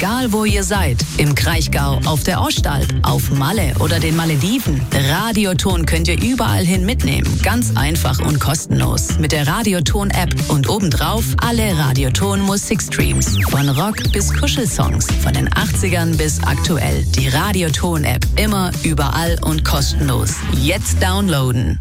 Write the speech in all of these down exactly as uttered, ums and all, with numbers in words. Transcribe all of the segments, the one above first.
Egal wo ihr seid, im Kraichgau, auf der Ostalb, auf Malle oder den Malediven, Radioton könnt ihr überall hin mitnehmen. Ganz einfach und kostenlos. Mit der Radioton-App und obendrauf alle Radioton-Musikstreams. Von Rock bis Kuschelsongs, von den achtzigern bis aktuell. Die Radioton-App immer, überall und kostenlos. Jetzt downloaden.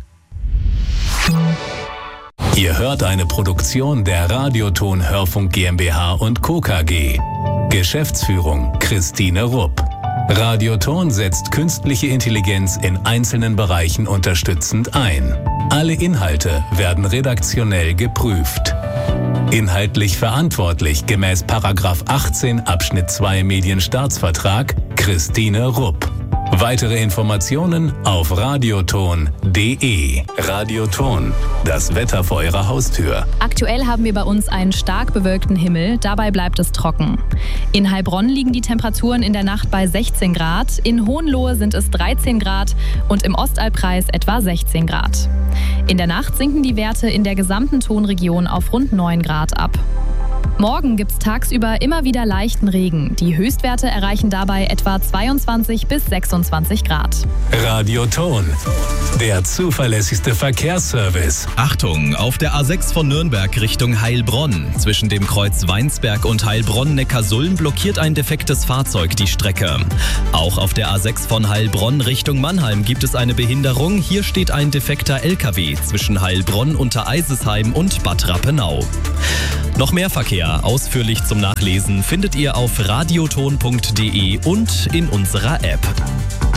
Ihr hört eine Produktion der Radioton Hörfunk GmbH und Co. K G. Geschäftsführung Christine Rupp. Radioton setzt künstliche Intelligenz in einzelnen Bereichen unterstützend ein. Alle Inhalte werden redaktionell geprüft. Inhaltlich verantwortlich gemäß Paragraph achtzehn Abschnitt zwei Medienstaatsvertrag Christine Rupp. Weitere Informationen auf radioton punkt de. Radioton, das Wetter vor Ihrer Haustür. Aktuell haben wir bei uns einen stark bewölkten Himmel, dabei bleibt es trocken. In Heilbronn liegen die Temperaturen in der Nacht bei sechzehn Grad, in Hohenlohe sind es dreizehn Grad und im Ostalbkreis etwa sechzehn Grad. In der Nacht sinken die Werte in der gesamten Tonregion auf rund neun Grad ab. Morgen gibt es tagsüber immer wieder leichten Regen. Die Höchstwerte erreichen dabei etwa zweiundzwanzig bis sechsundzwanzig Grad. Radioton, der zuverlässigste Verkehrsservice. Achtung, auf der A sechs von Nürnberg Richtung Heilbronn. Zwischen dem Kreuz Weinsberg und Heilbronn-Neckarsulm blockiert ein defektes Fahrzeug die Strecke. Auch auf der A sechs von Heilbronn Richtung Mannheim gibt es eine Behinderung. Hier steht ein defekter L K W zwischen Heilbronn unter Eisesheim und Bad Rappenau. Noch mehr Verkehr ausführlich zum Nachlesen findet ihr auf radioton punkt de und in unserer App.